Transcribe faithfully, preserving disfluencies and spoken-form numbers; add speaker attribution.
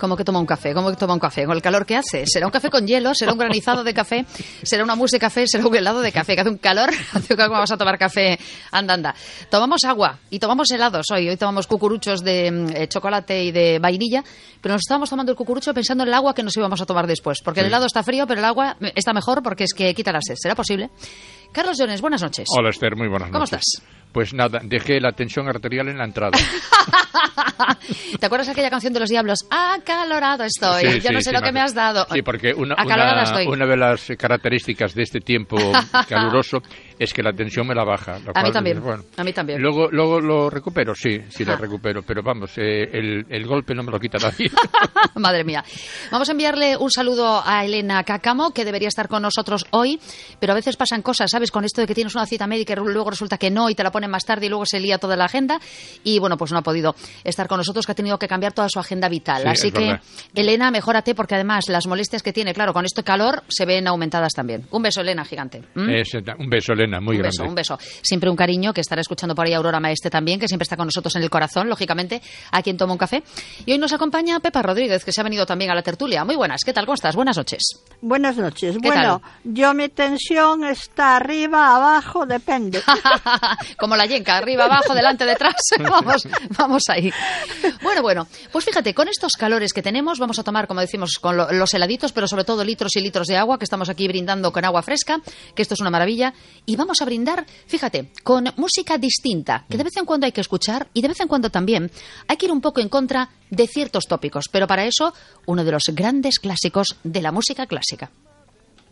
Speaker 1: ¿Cómo que toma un café? ¿Cómo que toma un café? ¿Con el calor que hace? ¿Será un café con hielo? ¿Será un granizado de café? ¿Será una mousse de café? ¿Será un helado de café? Que hace un calor. Hace que vamos a tomar café. Anda, anda. Tomamos agua y tomamos helados hoy. Hoy tomamos cucuruchos de eh, chocolate y de vainilla, pero nos estábamos tomando el cucurucho pensando en el agua que nos íbamos a tomar después. Porque sí. El helado está frío, pero el agua está mejor porque es que quita la sed. ¿Será posible? Carlos Jones, buenas noches.
Speaker 2: Hola, Esther, muy buenas
Speaker 1: ¿Cómo
Speaker 2: noches.
Speaker 1: estás?
Speaker 2: Pues nada, dejé la tensión arterial en la entrada.
Speaker 1: ¿Te acuerdas aquella canción de los Diablos? Acalorado estoy,
Speaker 2: sí,
Speaker 1: ya
Speaker 2: sí,
Speaker 1: no sé
Speaker 2: sí,
Speaker 1: lo que me has dado.
Speaker 2: Sí, porque una,
Speaker 1: Acalorada
Speaker 2: una,
Speaker 1: estoy.
Speaker 2: una de las características de este tiempo caluroso es que la tensión me la baja. Lo
Speaker 1: a
Speaker 2: cual,
Speaker 1: mí también,
Speaker 2: bueno,
Speaker 1: a mí también.
Speaker 2: Luego, luego lo recupero, sí, sí
Speaker 1: ah.
Speaker 2: lo recupero, pero vamos, eh, el, el golpe no me lo quita nadie.
Speaker 1: Madre mía. Vamos a enviarle un saludo a Elena Cácamo, que debería estar con nosotros hoy, pero a veces pasan cosas, ¿sabes? Con esto de que tienes una cita médica y luego resulta que no y te la ponen más tarde y luego se lía toda la agenda y bueno, pues no ha podido estar con nosotros, que ha tenido que cambiar toda su agenda vital.
Speaker 2: Sí,
Speaker 1: así que,
Speaker 2: verdad.
Speaker 1: Elena, mejórate porque además las molestias que tiene, claro, con este calor se ven aumentadas también. Un beso, Elena, gigante. ¿Mm?
Speaker 2: Es, un beso, Elena, muy
Speaker 1: un
Speaker 2: grande.
Speaker 1: Beso, un beso. Siempre un cariño, que estará escuchando por ahí Aurora Maestre también, que siempre está con nosotros en el corazón, lógicamente, a quien toma un café. Y hoy nos acompaña Pepa Rodríguez, que se ha venido también a la tertulia. Muy buenas, ¿qué tal? ¿Cómo estás? Buenas noches.
Speaker 3: Buenas noches.
Speaker 1: ¿Qué
Speaker 3: Bueno,
Speaker 1: tal?
Speaker 3: Yo mi tensión está arriba, abajo, depende.
Speaker 1: Como la yenca, arriba, abajo, delante, detrás. vamos, vamos ahí. Bueno, bueno, pues fíjate, con estos calores que tenemos, vamos a tomar, como decimos, con lo, los heladitos, pero sobre todo litros y litros de agua, que estamos aquí brindando con agua fresca, que esto es una maravilla. Y vamos a brindar, fíjate, con música distinta, que de vez en cuando hay que escuchar y de vez en cuando también hay que ir un poco en contra de ciertos tópicos. Pero para eso, uno de los grandes clásicos de la música clásica.